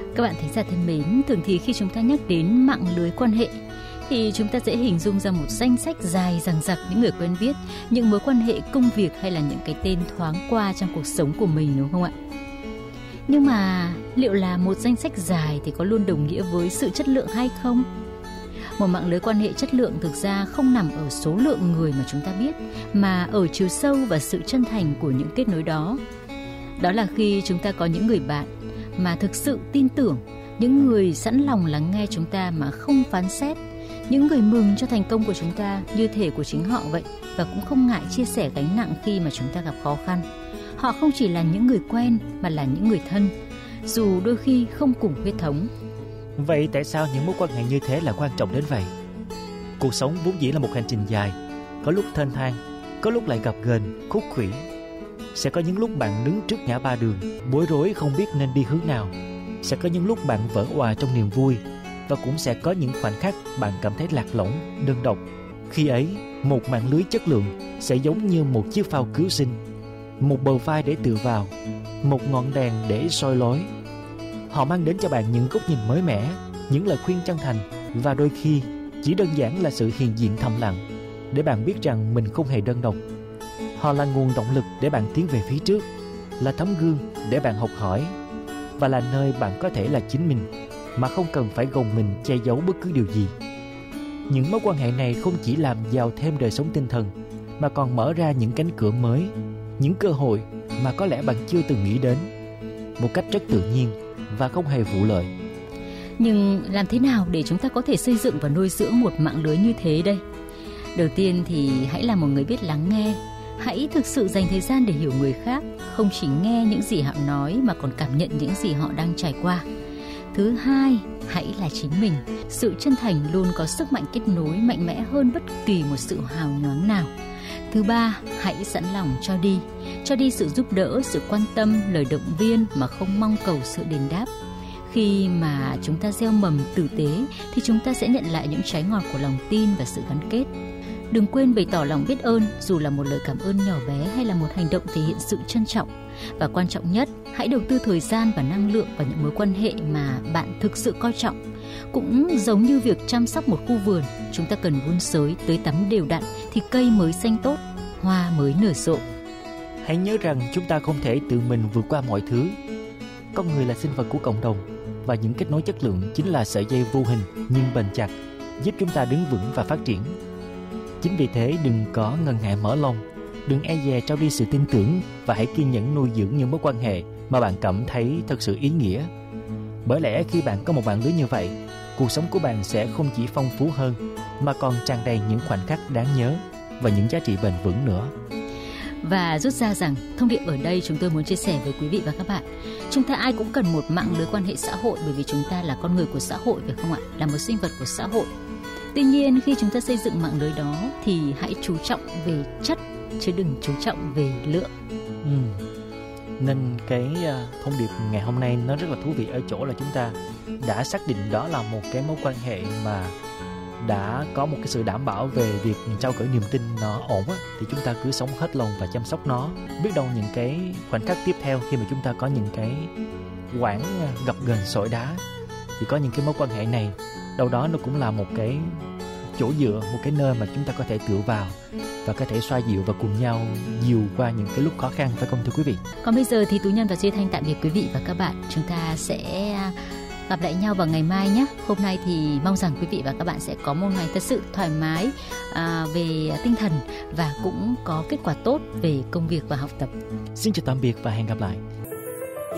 Các bạn thính giả thân mến, thường thì khi chúng ta nhắc đến mạng lưới quan hệ thì chúng ta dễ hình dung ra một danh sách dài dằng dặc những người quen biết, những mối quan hệ công việc hay là những cái tên thoáng qua trong cuộc sống của mình, đúng không ạ? Nhưng mà liệu là một danh sách dài thì có luôn đồng nghĩa với sự chất lượng hay không? Một mạng lưới quan hệ chất lượng thực ra không nằm ở số lượng người mà chúng ta biết, mà ở chiều sâu và sự chân thành của những kết nối đó. Đó là khi chúng ta có những người bạn mà thực sự tin tưởng, những người sẵn lòng lắng nghe chúng ta mà không phán xét, những người mừng cho thành công của chúng ta như thể của chính họ vậy, và cũng không ngại chia sẻ gánh nặng khi mà chúng ta gặp khó khăn. Họ không chỉ là những người quen mà là những người thân, dù đôi khi không cùng huyết thống. Vậy tại sao những mối quan hệ như thế là quan trọng đến vậy? Cuộc sống vốn dĩ là một hành trình dài, có lúc thênh thang, có lúc lại gập ghềnh, khúc khuỷu. Sẽ có những lúc bạn đứng trước ngã ba đường, bối rối không biết nên đi hướng nào. Sẽ có những lúc bạn vỡ òa trong niềm vui, và cũng sẽ có những khoảnh khắc bạn cảm thấy lạc lõng, đơn độc. Khi ấy, một mạng lưới chất lượng sẽ giống như một chiếc phao cứu sinh, một bờ vai để tựa vào, một ngọn đèn để soi lối. Họ mang đến cho bạn những góc nhìn mới mẻ, những lời khuyên chân thành, và đôi khi chỉ đơn giản là sự hiện diện thầm lặng để bạn biết rằng mình không hề đơn độc. Họ là nguồn động lực để bạn tiến về phía trước, là tấm gương để bạn học hỏi, và là nơi bạn có thể là chính mình mà không cần phải gồng mình che giấu bất cứ điều gì. Những mối quan hệ này không chỉ làm giàu thêm đời sống tinh thần, mà còn mở ra những cánh cửa mới, những cơ hội mà có lẽ bạn chưa từng nghĩ đến, một cách rất tự nhiên và không hề vụ lợi. Nhưng làm thế nào để chúng ta có thể xây dựng và nuôi dưỡng một mạng lưới như thế đây? Đầu tiên thì hãy là một người biết lắng nghe. Hãy thực sự dành thời gian để hiểu người khác, không chỉ nghe những gì họ nói mà còn cảm nhận những gì họ đang trải qua. Thứ hai, hãy là chính mình. Sự chân thành luôn có sức mạnh kết nối mạnh mẽ hơn bất kỳ một sự hào nhoáng nào. Thứ ba, hãy sẵn lòng cho đi sự giúp đỡ, sự quan tâm, lời động viên mà không mong cầu sự đền đáp. Khi mà chúng ta gieo mầm tử tế thì chúng ta sẽ nhận lại những trái ngọt của lòng tin và sự gắn kết. Đừng quên bày tỏ lòng biết ơn, dù là một lời cảm ơn nhỏ bé hay là một hành động thể hiện sự trân trọng. Và quan trọng nhất, hãy đầu tư thời gian và năng lượng vào những mối quan hệ mà bạn thực sự coi trọng. Cũng giống như việc chăm sóc một khu vườn, chúng ta cần vun xới, tưới tắm đều đặn thì cây mới xanh tốt, hoa mới nở rộ. Hãy nhớ rằng chúng ta không thể tự mình vượt qua mọi thứ. Con người là sinh vật của cộng đồng, và những kết nối chất lượng chính là sợi dây vô hình nhưng bền chặt, giúp chúng ta đứng vững và phát triển. Chính vì thế đừng có ngần ngại mở lòng, đừng e dè trao đi sự tin tưởng, và hãy kiên nhẫn nuôi dưỡng những mối quan hệ mà bạn cảm thấy thật sự ý nghĩa. Bởi lẽ khi bạn có một mạng lưới như vậy, cuộc sống của bạn sẽ không chỉ phong phú hơn mà còn tràn đầy những khoảnh khắc đáng nhớ và những giá trị bền vững nữa. Và rút ra rằng thông điệp ở đây chúng tôi muốn chia sẻ với quý vị và các bạn, chúng ta ai cũng cần một mạng lưới quan hệ xã hội, bởi vì chúng ta là con người của xã hội, phải không ạ? Là một sinh vật của xã hội. Tuy nhiên khi chúng ta xây dựng mạng lưới đó thì hãy chú trọng về chất chứ đừng chú trọng về lượng. Nên cái thông điệp ngày hôm nay nó rất là thú vị ở chỗ là chúng ta đã xác định đó là một cái mối quan hệ mà đã có một cái sự đảm bảo về việc trao gửi niềm tin nó ổn á, thì chúng ta cứ sống hết lòng và chăm sóc nó. Biết đâu những cái khoảnh khắc tiếp theo khi mà chúng ta có những cái quãng gập ghềnh sỏi đá, thì có những cái mối quan hệ này đâu đó nó cũng là một cái chỗ dựa, một cái nơi mà chúng ta có thể tựa vào và có thể xoa dịu và cùng nhau dìu qua những cái lúc khó khăn, phải không thưa quý vị? Còn bây giờ thì Tú Nhân và Duy Thanh tạm biệt quý vị và các bạn. Chúng ta sẽ gặp lại nhau vào ngày mai nhé. Hôm nay thì mong rằng quý vị và các bạn sẽ có một ngày thật sự thoải mái về tinh thần và cũng có kết quả tốt về công việc và học tập. Xin chào tạm biệt và hẹn gặp lại.